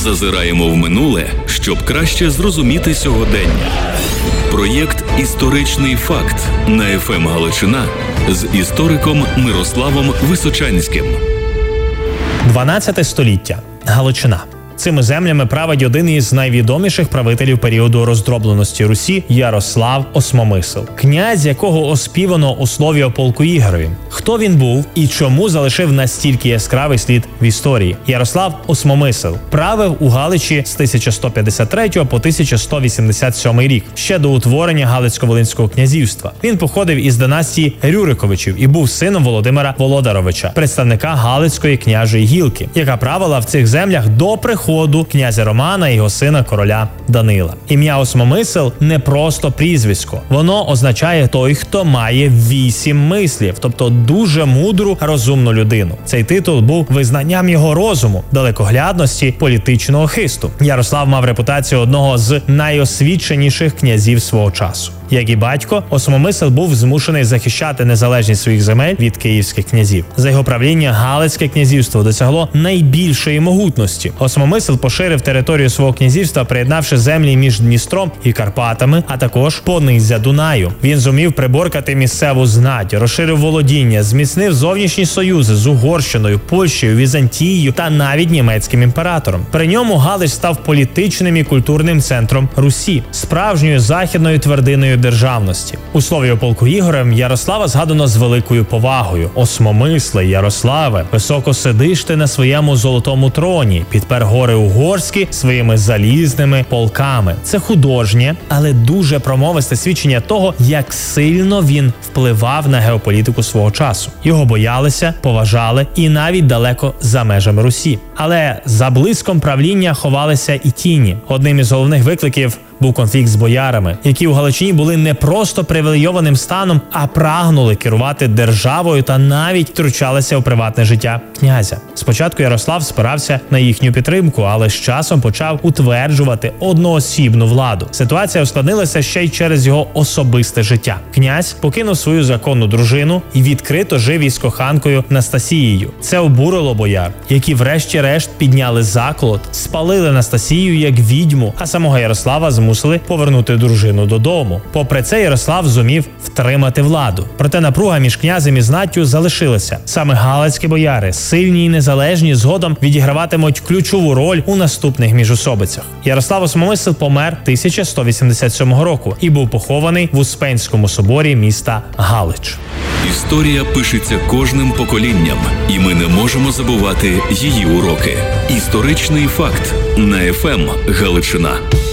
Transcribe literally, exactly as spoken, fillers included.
Зазираємо в минуле, щоб краще зрозуміти сьогодення. Проєкт «Історичний факт» на еф ем Галичина з істориком Мирославом Височанським. дванадцяте століття. Галичина. Цими землями править один із найвідоміших правителів періоду роздробленості Русі – Ярослав Осмомисл, князь, якого оспівано у слові о полку Ігорові. Хто він був і чому залишив настільки яскравий слід в історії? Ярослав Осмомисл правив у Галичі з тисяча сто п'ятдесят третього по тисяча сто вісімдесят сьомий рік, ще до утворення Галицько-Волинського князівства. Він походив із династії Рюриковичів і був сином Володимира Володаровича, представника Галицької княжої гілки, яка правила в цих землях до приходу ходу князя Романа і його сина короля Данила. Ім'я Осмомисл не просто прізвисько. Воно означає той, хто має вісім мислів, тобто дуже мудру, розумну людину. Цей титул був визнанням його розуму, далекоглядності, політичного хисту. Ярослав мав репутацію одного з найосвіченіших князів свого часу. Як і батько, Осмомисл був змушений захищати незалежність своїх земель від київських князів. За його правління Галицьке князівство досягло найбільшої могутності. Осмомисл поширив територію свого князівства, приєднавши землі між Дністром і Карпатами, а також понизя Дунаю. Він зумів приборкати місцеву знать, розширив володіння, зміцнив зовнішні союзи з Угорщиною, Польщею, Візантією та навіть німецьким імператором. При ньому Галич став політичним і культурним центром Русі, справжньою західною твердиною державності. У слові о полку Ігорем Ярослава згадано з великою повагою. Осмомисле, Ярославе, високо сидиш ти на своєму золотому троні, підпер гори угорські своїми залізними полками. Це художнє, але дуже промовисте свідчення того, як сильно він впливав на геополітику свого часу. Його боялися, поважали і навіть далеко за межами Русі. Але за блиском правління ховалися і тіні. Одним із головних викликів був конфлікт з боярами, які у Галичині були не просто привілейованим станом, а прагнули керувати державою та навіть втручалися у приватне життя князя. Спочатку Ярослав спирався на їхню підтримку, але з часом почав утверджувати одноосібну владу. Ситуація ускладнилася ще й через його особисте життя. Князь покинув свою законну дружину і відкрито жив із коханкою Настасією. Це обурило бояр, які врешті-решт підняли заколот, спалили Настасію як відьму, а самого Ярослава змусили мусили повернути дружину додому. Попри це, Ярослав зумів втримати владу. Проте напруга між князем і знаттю залишилася. Саме галицькі бояри, сильні і незалежні, згодом відіграватимуть ключову роль у наступних міжусобицях. Ярослав Осмомисл помер тисяча сто вісімдесят сьомого року і був похований в Успенському соборі міста Галич. Історія пишеться кожним поколінням, і ми не можемо забувати її уроки. Історичний факт на еф ем Галичина.